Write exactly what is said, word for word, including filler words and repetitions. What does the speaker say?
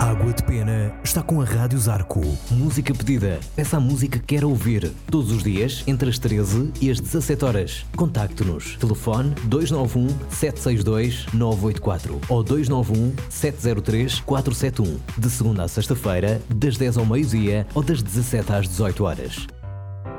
Água de Pena está com a Rádio Zarco. Música pedida. Peça a música que quer ouvir. Todos os dias, entre as treze e as dezassete horas. Contacte-nos. Telefone dois nove um, sete seis dois, nove oito quatro ou dois nove um, sete zero três, quatro sete um. De segunda a sexta-feira, das dez ao meio-dia ou das dezassete às dezoito horas.